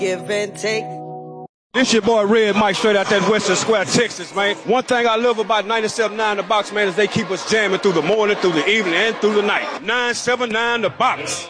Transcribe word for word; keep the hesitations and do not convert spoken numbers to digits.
Give and take. This your boy Red Mike straight out that Western Square, Texas, man. One thing I love about ninety-seven point nine The Box, man, is they keep us jamming through the morning, through the evening, and through the night. nine seven nine The Box.